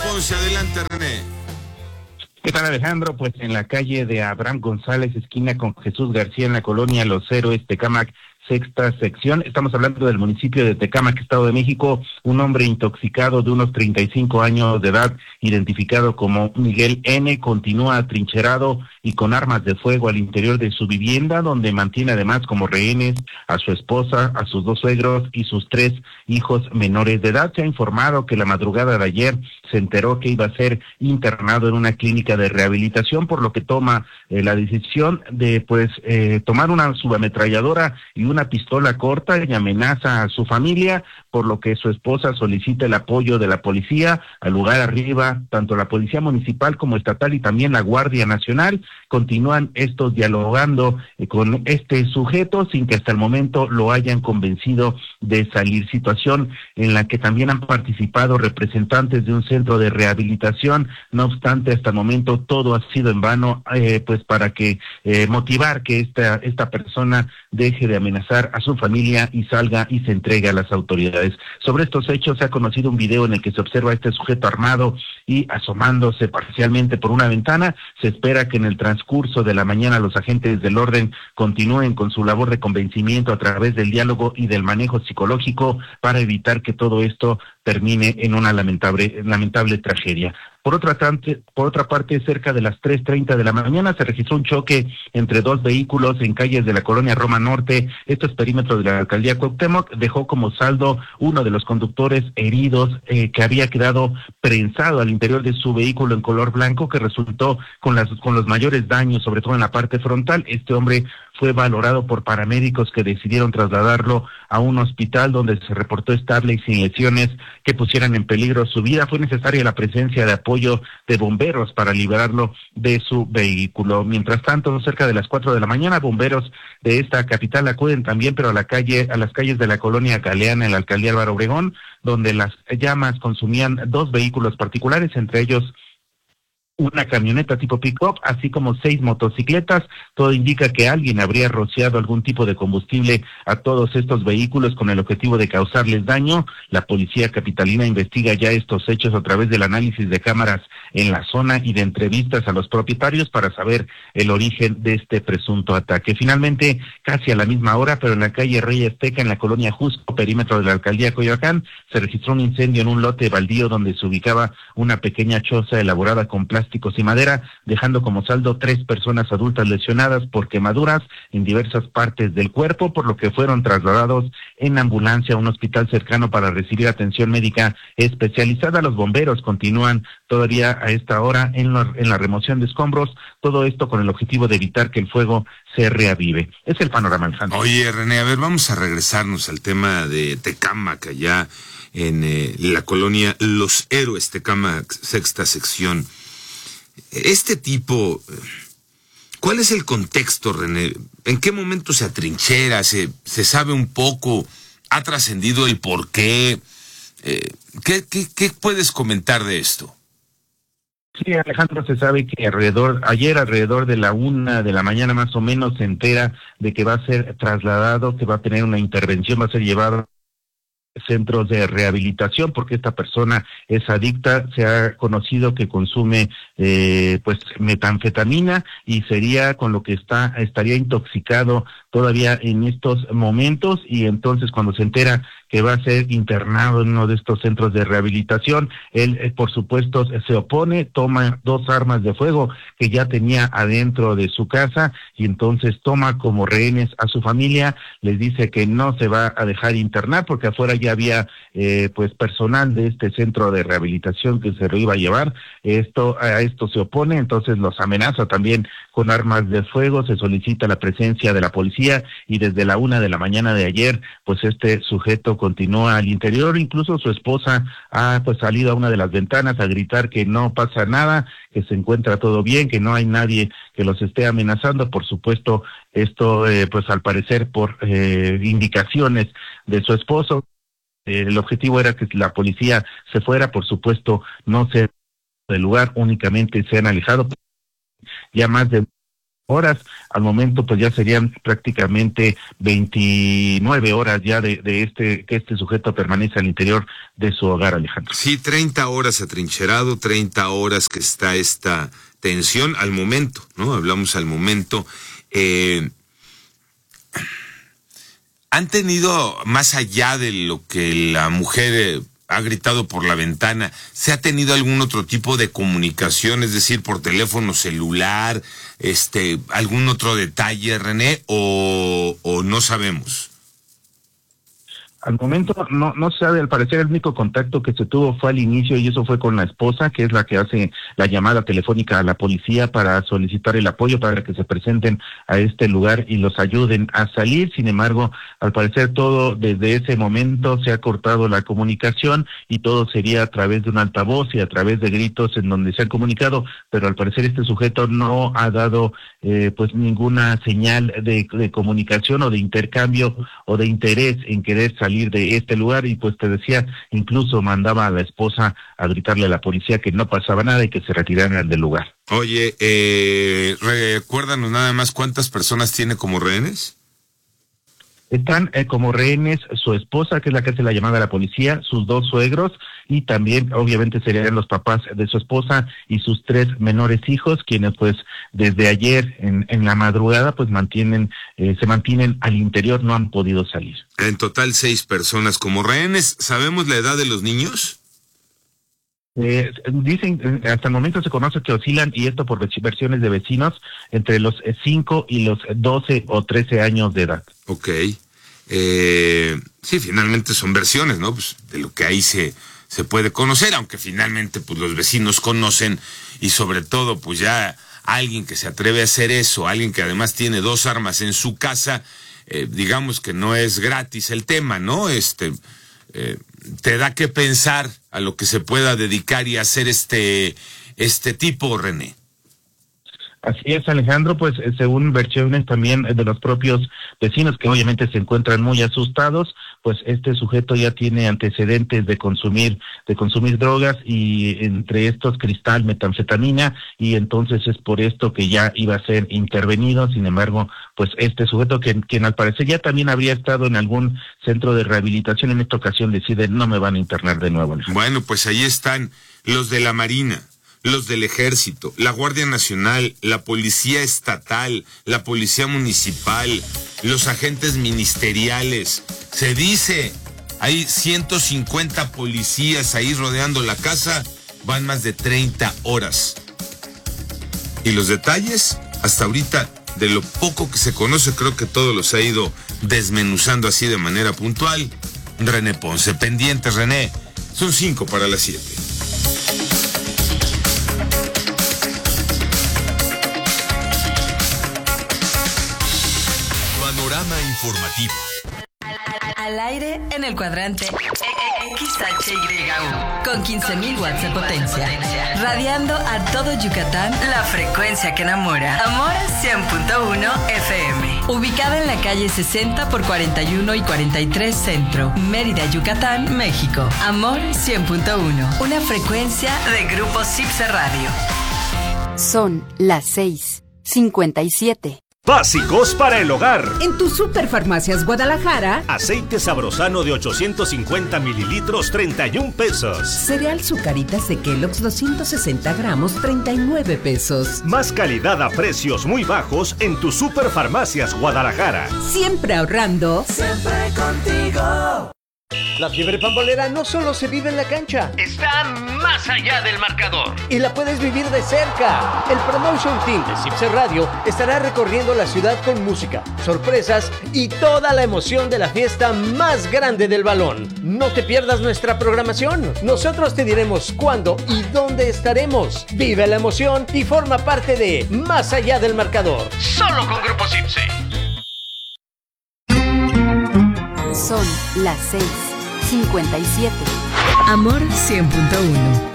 Ponce, adelante, René. ¿Qué tal, Alejandro? Pues en la calle de Abraham González, esquina con Jesús García, en la colonia Los Héroes, Tecámac, sexta sección. Estamos hablando del municipio de Tecámac, Estado de México. Un hombre intoxicado de unos 35 años de edad, identificado como Miguel N., continúa atrincherado y con armas de fuego al interior de su vivienda, donde mantiene además como rehenes a su esposa, a sus dos suegros y sus 3 hijos menores de edad. Se ha informado que la madrugada de ayer se enteró que iba a ser internado en una clínica de rehabilitación, por lo que toma la decisión de tomar una subametralladora y una pistola corta y amenaza a su familia, por lo que su esposa solicita el apoyo de la policía. Al lugar arriba, tanto la policía municipal como estatal y también la Guardia Nacional. Continúan estos dialogando con este sujeto sin que hasta el momento lo hayan convencido de salir, situación en la que también han participado representantes de un centro de rehabilitación. No obstante, hasta el momento todo ha sido en vano, para que motivar que esta persona deje de amenazar a su familia y salga y se entregue a las autoridades. Sobre estos hechos se ha conocido un video en el que se observa a este sujeto armado y asomándose parcialmente por una ventana. Se espera que en el transcurso de la mañana los agentes del orden continúen con su labor de convencimiento a través del diálogo y del manejo psicológico para evitar que todo esto termine en una lamentable tragedia. Por otra parte, cerca de las 3:30 de la mañana se registró un choque entre 2 vehículos en calles de la colonia Roma Norte. Esto es perímetro de la alcaldía Cuauhtémoc. Dejó como saldo uno de los conductores heridos, que había quedado prensado al interior de su vehículo en color blanco, que resultó con los mayores daños, sobre todo en la parte frontal. Este hombre fue valorado por paramédicos que decidieron trasladarlo a un hospital donde se reportó estable y sin lesiones que pusieran en peligro su vida. Fue necesaria la presencia de apoyo de bomberos para liberarlo de su vehículo. Mientras tanto, cerca de las 4 de la mañana, bomberos de esta capital acuden también, pero a las calles de la colonia Galeana, en la alcaldía Álvaro Obregón, donde las llamas consumían 2 vehículos particulares, entre ellos una camioneta tipo pick-up, así como 6 motocicletas. Todo indica que alguien habría rociado algún tipo de combustible a todos estos vehículos con el objetivo de causarles daño. La policía capitalina investiga ya estos hechos a través del análisis de cámaras en la zona y de entrevistas a los propietarios para saber el origen de este presunto ataque. Finalmente, casi a la misma hora, pero en la calle Rey Azteca, en la colonia Jusco, perímetro de la alcaldía Coyoacán, se registró un incendio en un lote baldío donde se ubicaba una pequeña choza elaborada con plásticos y madera, dejando como saldo 3 personas adultas lesionadas por quemaduras en diversas partes del cuerpo, por lo que fueron trasladados en ambulancia a un hospital cercano para recibir atención médica especializada. Los bomberos continúan todavía a esta hora en la remoción de escombros, todo esto con el objetivo de evitar que el fuego se reavive. Es el panorama, Alejandro. Oye, René, a ver, vamos a regresarnos al tema de Tecámac, allá en la colonia Los Héroes, Tecámac, sexta sección. Este tipo, ¿cuál es el contexto, René? ¿En qué momento se atrinchera? ¿Se sabe un poco? ¿Ha trascendido el por qué? ¿Qué puedes comentar de esto? Sí, Alejandro, se sabe que ayer alrededor de la 1 de la mañana más o menos se entera de que va a ser trasladado, que va a tener una intervención, va a ser llevado centros de rehabilitación porque esta persona es adicta. Se ha conocido que consume metanfetamina y sería con lo que estaría intoxicado todavía en estos momentos, y entonces cuando se entera que va a ser internado en uno de estos centros de rehabilitación, él por supuesto se opone, toma 2 armas de fuego que ya tenía adentro de su casa y entonces toma como rehenes a su familia. Les dice que no se va a dejar internar porque afuera ya había personal de este centro de rehabilitación que se lo iba a llevar. A esto se opone, entonces los amenaza también con armas de fuego. Se solicita la presencia de la policía y desde la 1 de la mañana de ayer pues este sujeto continúa al interior. Incluso su esposa ha salido a una de las ventanas a gritar que no pasa nada, que se encuentra todo bien, que no hay nadie que los esté amenazando. Por supuesto, esto al parecer por indicaciones de su esposo. El objetivo era que la policía se fuera, por supuesto, no se del lugar, únicamente se han alejado ya más de horas. Al momento pues ya serían prácticamente 29 horas ya de que este sujeto permanece al interior de su hogar, Alejandro. Sí, 30 horas atrincherado, 30 horas que está esta tensión al momento, ¿no? Hablamos al momento. ¿Han tenido, más allá de lo que la mujer ha gritado por la ventana, se ha tenido algún otro tipo de comunicación, es decir, por teléfono celular, algún otro detalle, René, o no sabemos? Al momento no se sabe, al parecer el único contacto que se tuvo fue al inicio y eso fue con la esposa, que es la que hace la llamada telefónica a la policía para solicitar el apoyo para que se presenten a este lugar y los ayuden a salir. Sin embargo, al parecer todo desde ese momento se ha cortado la comunicación y todo sería a través de un altavoz y a través de gritos en donde se han comunicado, pero al parecer este sujeto no ha dado pues ninguna señal de comunicación o de intercambio o de interés en querer salir de este lugar y pues te decía, incluso mandaba a la esposa a gritarle a la policía que no pasaba nada y que se retiraran del lugar. Oye, recuérdanos nada más cuántas personas tiene como rehenes. Están como rehenes su esposa, que es la que hace la llamada a la policía, sus 2 suegros y también obviamente serían los papás de su esposa y sus 3 menores hijos, quienes pues desde ayer en la madrugada pues se mantienen al interior, no han podido salir. En total 6 personas como rehenes. ¿Sabemos la edad de los niños? Dicen, hasta el momento se conoce que oscilan, y esto por versiones de vecinos, entre los 5 y los 12 o 13 años de edad. Ok. Sí, finalmente son versiones, ¿no? Pues de lo que ahí se puede conocer, aunque finalmente pues los vecinos conocen, y sobre todo pues ya alguien que se atreve a hacer eso, alguien que además tiene 2 armas en su casa, digamos que no es gratis el tema, ¿no? Te da que pensar a lo que se pueda dedicar y hacer este tipo, René. Así es, Alejandro, pues según versiones también de los propios vecinos, que obviamente se encuentran muy asustados, pues este sujeto ya tiene antecedentes de consumir drogas, y entre estos cristal, metanfetamina, y entonces es por esto que ya iba a ser intervenido. Sin embargo, pues este sujeto, quien al parecer ya también habría estado en algún centro de rehabilitación, en esta ocasión decide no me van a internar de nuevo, Alejandro. Bueno, pues ahí están los de la Marina, los del Ejército, la Guardia Nacional, la Policía Estatal, la Policía Municipal, los agentes ministeriales. Se dice, hay 150 policías ahí rodeando la casa, van más de 30 horas. Y los detalles, hasta ahorita, de lo poco que se conoce, creo que todo los ha ido desmenuzando así de manera puntual René Ponce. Pendientes, René, son 5 para las 7. Panorama informativo. Al aire en el cuadrante XHYU con 15,000 watts de potencia, radiando a todo Yucatán, la frecuencia que enamora. Amor 100.1 FM, ubicada en la calle 60 por 41 y 43 Centro, Mérida, Yucatán, México. Amor 100.1, una frecuencia de Grupo Cipse Radio. Son las 6:57. Básicos para el hogar. En tu Superfarmacias Guadalajara, Aceite Sabrosano de 850 mililitros, 31 pesos. cereal Zucaritas de Kellogg's 260 gramos, 39 pesos. Más calidad a precios muy bajos en tu Superfarmacias Guadalajara. Siempre ahorrando. Siempre contigo. La fiebre pambolera no solo se vive en la cancha, está más allá del marcador y la puedes vivir de cerca. El Promotion Team de Cipse Radio estará recorriendo la ciudad con música, sorpresas y toda la emoción de la fiesta más grande del balón. No te pierdas nuestra programación. Nosotros te diremos cuándo y dónde estaremos. Vive la emoción y forma parte de Más allá del marcador. Solo con Grupo Cipse. Son las 6:57. Amor 100.1.